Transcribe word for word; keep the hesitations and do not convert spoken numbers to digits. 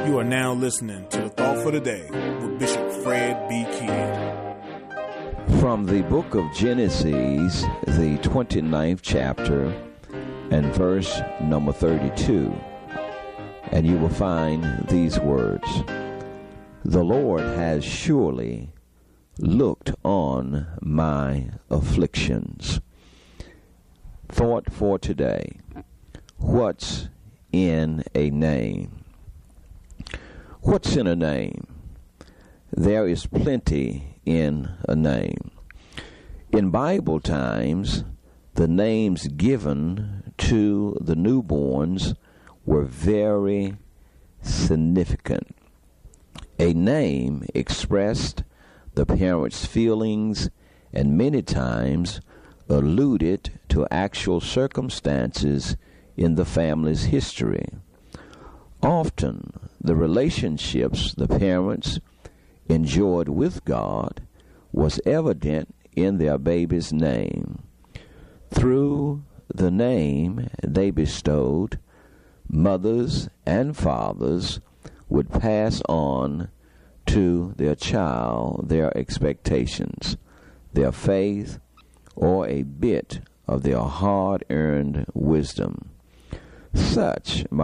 You are now listening to the Thought for the Day with Bishop Fred B. Kidd. From the book of Genesis, the twenty-ninth chapter, and verse number thirty-two, and you will find these words: The Lord has surely looked on my afflictions. Thought for today: what's in a name? What's in a name? There is plenty in a name. In Bible times, the names given to the newborns were very significant. A name expressed the parents' feelings and many times alluded to actual circumstances in the family's history. Often, the relationships the parents enjoyed with God was evident in their baby's name. Through the name they bestowed, mothers and fathers would pass on to their child their expectations, their faith, or a bit of their hard-earned wisdom. Such, my